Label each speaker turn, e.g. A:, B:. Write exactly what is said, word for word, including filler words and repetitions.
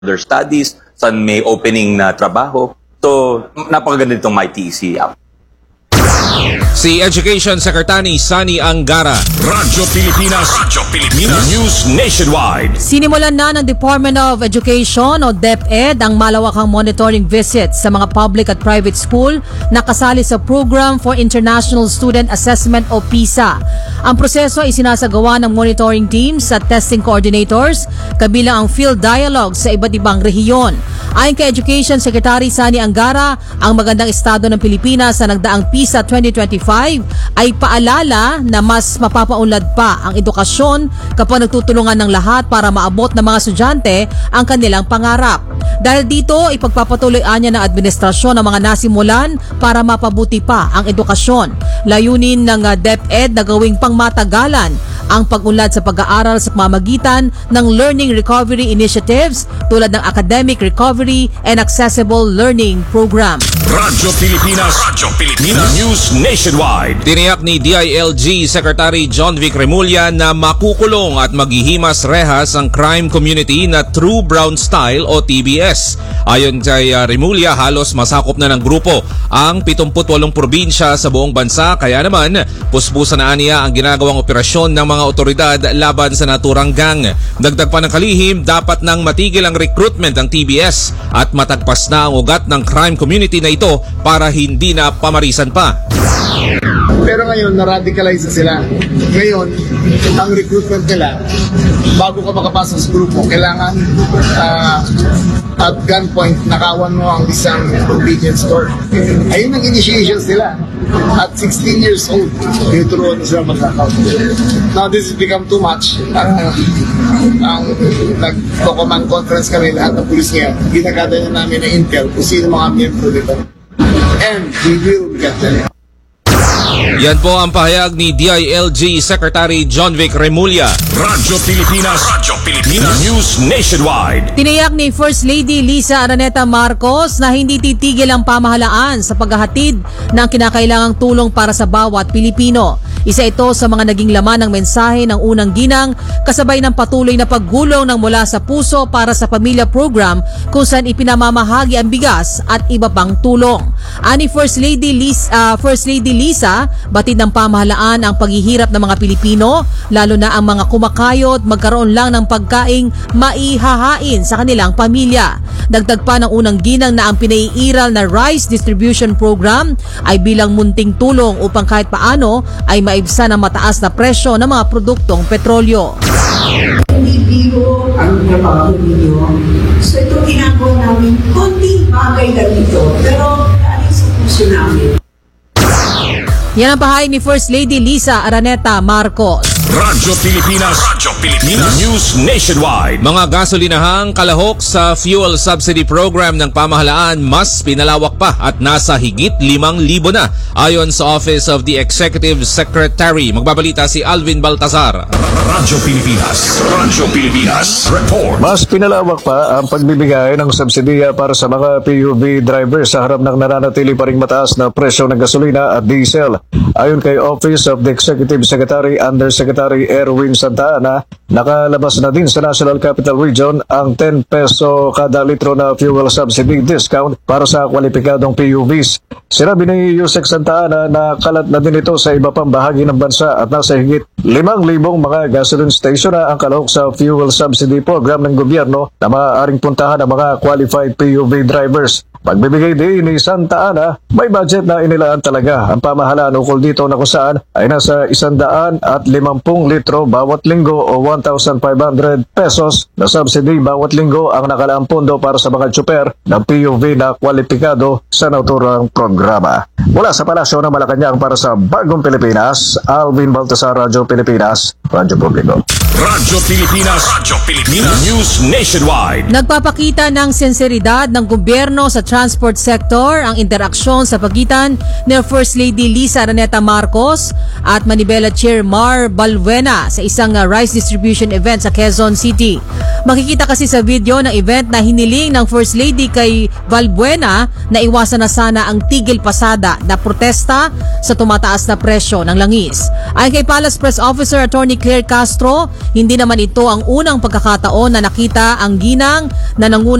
A: their studies, saan may opening na trabaho. So, napakaganda itong MyTEC app.
B: Si Education Secretary Sani Angara.
C: Radyo Pilipinas, Radyo Pilipinas, News Nationwide.
D: Sinimulan na ng Department of Education o DepEd ang malawakang monitoring visits sa mga public at private school na kasali sa Program for International Student Assessment o PISA. Ang proseso ay sinasagawa ng monitoring teams at testing coordinators kabilang ang field dialogue sa iba't ibang rehiyon. Ayon kay Education Secretary Sani Angara, ang magandang estado ng Pilipinas sa nagdaang PISA twenty twenty-five ay paalala na mas mapapaunlad pa ang edukasyon kapag nagtutulungan ng lahat para maabot ng mga estudyante ang kanilang pangarap. Dahil dito, ipagpapatuloyan niya ng administrasyon ang mga nasimulan para mapabuti pa ang edukasyon. Layunin ng DepEd na gawing pangmatagalan ang pag-unlad sa pag-aaral sa pamamagitan ng Learning Recovery Initiatives tulad ng Academic Recovery and Accessible Learning Program.
C: Radyo Pilipinas, Radyo Pilipinas, News Nationwide.
B: Tiniyak ni D I L G Secretary John Vic Remulla na makukulong at maghihimas rehas ang crime community na True Brown Style o T B S. Ayon kay uh, Remulla, halos masakop na ng grupo ang pitongput walong probinsya sa buong bansa, kaya naman puspusan na niya ang ginagawang operasyon ng mga otoridad laban sa naturang gang. Dagdag pa ng kalihim, dapat nang matigil ang recruitment ng T B S at matagpas na ang ugat ng crime community na ito para hindi na pamarisan pa.
E: Pero ngayon, na-radicalize na sila. Ngayon, ang recruitment nila, bago ka makapasok sa grupo, kailangan uh, at gunpoint, nakawan mo ang isang convenience store. Ayun ang initiations nila. At sixteen years old, tinuturuan na sila mag-account. Now, this has become too much. Uh, ang nag-command conference kami, lahat ng pulis ngayon, ginagada niya namin na intel kung sino mga miyembro dito. And we will get them.
B: Yan po ang pahayag ni D I L G Secretary John Vic Remulla.
C: Radyo Pilipinas, Radyo Pilipinas, News Nationwide.
D: Tiniyak ni First Lady Lisa Araneta Marcos na hindi titigil ang pamahalaan sa paghahatid ng kinakailangang tulong para sa bawat Pilipino. Isa ito sa mga naging laman ng mensahe ng unang ginang kasabay ng patuloy na paggulong ng Mula sa Puso para sa Pamilya program kung saan ipinamamahagi ang bigas at iba pang tulong. Ani First Lady Lisa, uh, First Lady Lisa, batid ng pamahalaan ang paghihirap ng mga Pilipino, lalo na ang mga kumakayod, magkaroon lang ng pagkaing maihahain sa kanilang pamilya. Dagdag pa ng unang ginang na ang pinaiiral na rice distribution program ay bilang munting tulong upang kahit paano ay maibsan ang mataas na presyo ng mga produktong petrolyo.
F: Hindi biro ang trabaho ninyo. So ito ginagawa namin, konting bagay lang ito, pero aling sa puso namin.
D: Yan ang pahay ni First Lady Lisa Araneta Marcos.
C: Radyo Pilipinas, Radyo Pilipinas, News Nationwide.
B: Mga gasolinahang kalahok sa fuel subsidy program ng pamahalaan mas pinalawak pa at nasa higit limang libo na ayon sa Office of the Executive Secretary. Magbabalita si Alvin Baltazar.
C: Radyo Pilipinas, Radyo Pilipinas, report.
G: Mas pinalawak pa ang pagbibigay ng subsidiya para sa mga P U V drivers sa harap ng nananatili pa ring mataas na presyo ng gasolina at diesel. Ayon kay Office of the Executive Secretary Undersecretary Erwin Santa Ana, nakalabas na din sa National Capital Region ang ten peso kada litro na fuel subsidy discount para sa kwalipikadong P U Vs. Sinabi ni Yusek Santa Ana na kalat na din ito sa iba pang bahagi ng bansa at nasa higit limang libong mga gasoline station na ang kalahok sa fuel subsidy program ng gobyerno na maaaring puntahan ng mga qualified P U V drivers. Pagbibigay din ni Santa Ana, may budget na inilaan talaga ang pamahalaan ukol dito na kung saan ay nasa isandaan at limampung litro bawat linggo o one thousand five hundred pesos na subsidy bawat linggo ang nakalaang pondo para sa mga tsuper ng P U V na kwalipikado sa naturang programa. Mula sa Palasyo ng Malacanang para sa Bagong Pilipinas, Alvin Baltasar, Radyo Pilipinas, Radyo Publiko.
C: Radyo Pilipinas, Radyo Pilipinas, News Nationwide.
D: Nagpapakita ng sinseridad ng gobyerno sa transport sector ang interaksyon sa pagitan ni First Lady Lisa Araneta Marcos at Manibela Chair Mar Balbuena sa isang uh, rice distribution event sa Quezon City. Makikita kasi sa video ng event na hiniling ng First Lady kay Balbuena na iwasan na sana ang tigil pasada na protesta sa tumataas na presyo ng langis. Ayon kay Palace Press Officer Attorney Claire Castro, hindi naman ito ang unang pagkakataon na nakita ang ginang na nanguna